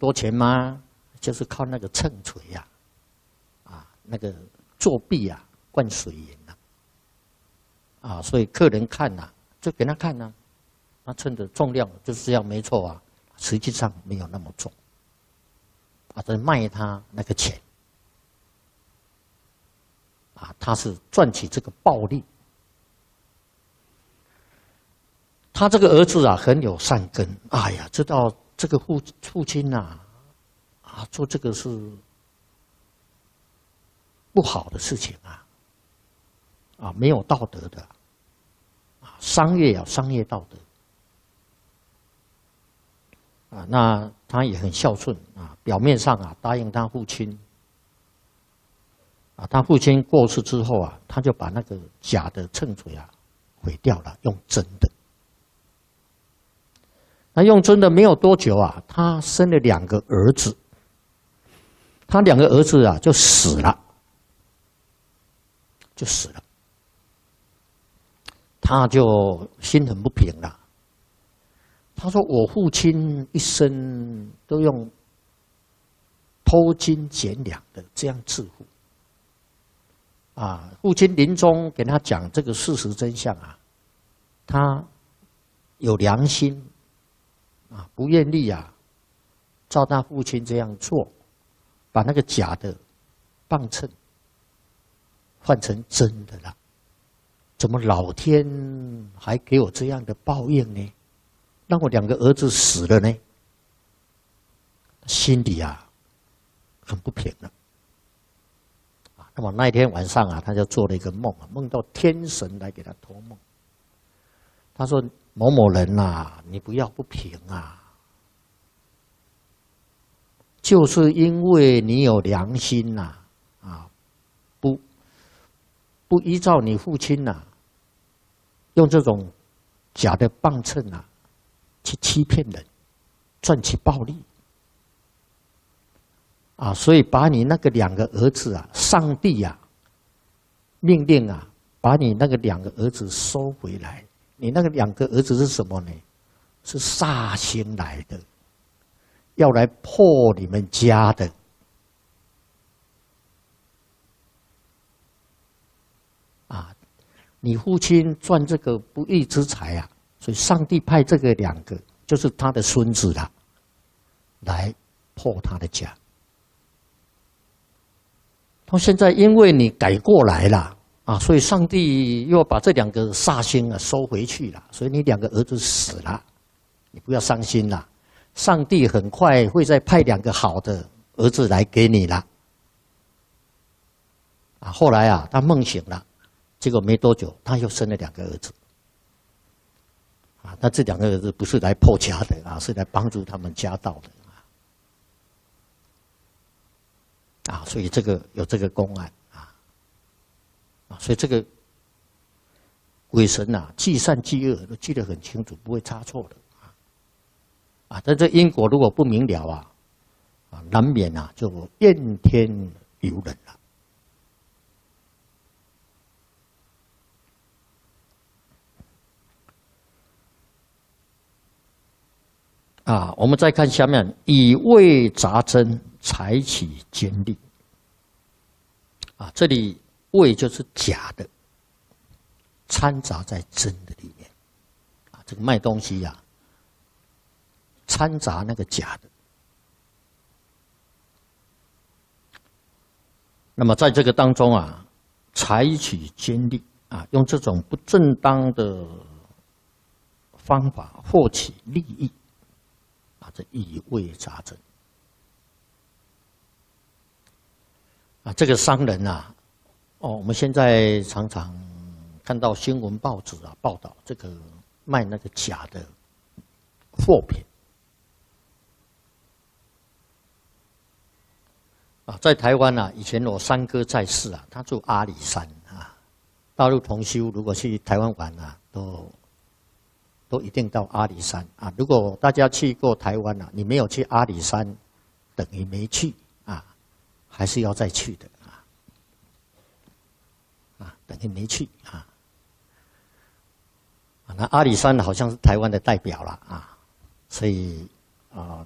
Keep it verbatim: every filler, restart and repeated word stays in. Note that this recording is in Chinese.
多钱吗？就是靠那个秤锤呀、啊，啊，那个作弊啊，灌水银啊，啊，所以客人看呐、啊，就给他看呐、啊，那称的重量就是这样没错啊，实际上没有那么重，啊，在卖他那个钱，啊，他是赚取这个暴利。他这个儿子啊，很有善根。哎呀，知道这个父父亲呐、啊，啊，做这个是不好的事情啊，啊，没有道德的，啊，商业有商业道德，啊，那他也很孝顺啊，表面上啊答应他父亲，啊，他父亲过世之后啊，他就把那个假的秤锤啊毁掉了，用真的。那用真的没有多久啊，他生了两个儿子，他两个儿子啊就死了，就死了，他就心很不平了。他说：“我父亲一生都用偷斤减两的这样致富，啊，父亲临终给他讲这个事实真相啊，他有良心。”啊，不愿意啊，照他父亲这样做，把那个假的磅秤换成真的了。怎么老天还给我这样的报应呢？让我两个儿子死了呢？心里啊很不平了。啊，那么那一天晚上啊，他就做了一个梦啊，梦到天神来给他托梦。他说：“某某人呐、啊，你不要不平啊！就是因为你有良心呐、啊，啊，不不依照你父亲呐、啊，用这种假的磅秤啊，去欺骗人，赚取暴利啊，所以把你那个两个儿子啊，上帝啊，命令啊，把你那个两个儿子收回来。”你那个两个儿子是什么呢？是煞星来的，要来破你们家的。啊，你父亲赚这个不义之财啊，所以上帝派这个两个，就是他的孙子啦，来破他的家。他现在因为你改过来了。啊，所以上帝又把这两个煞星啊收回去了，所以你两个儿子死了，你不要伤心了，上帝很快会再派两个好的儿子来给你了。啊，后来啊，他梦醒了，结果没多久他又生了两个儿子。啊，那这两个儿子不是来破家的啊，是来帮助他们家道的啊。啊，所以这个有这个公案。所以这个鬼神呐、啊，既善既恶都记得很清楚，不会差错的啊。啊，但这因果如果不明了啊，啊，难免啊就怨天尤人了。啊，我们再看下面，以伪杂真，采取奸利。啊，这里。伪就是假的，掺杂在真的里面，啊，这个卖东西呀、啊，掺杂那个假的。那么在这个当中啊，采取奸利啊，用这种不正当的方法获取利益，啊，这以伪杂真。啊，这个商人啊。哦，我们现在常常看到新闻报纸啊报道这个卖那个假的货品啊，在台湾啊，以前我三哥在世啊，他住阿里山啊，大陆同修如果去台湾玩啊，都都一定到阿里山啊。如果大家去过台湾啊，你没有去阿里山，等于没去啊，还是要再去的。啊，等于没去啊！啊，那阿里山好像是台湾的代表了啊，所以啊，